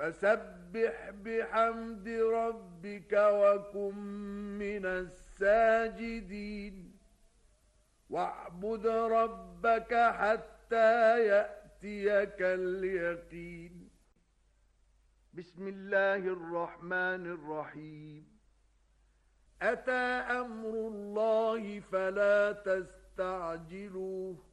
فسبح بحمد ربك وكن من الساجدين واعبد ربك حتى يأتيك اليقين. بسم الله الرحمن الرحيم. أتى أمر الله فلا تستعجلوه